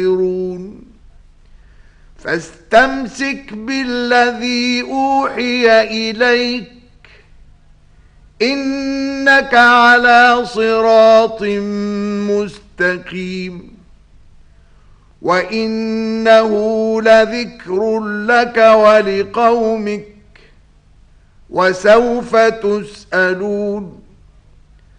فاستمسك بالذي أوحي إليك إنك على صراط مستقيم وإنه لذكر لك ولقومك وسوف تسألون.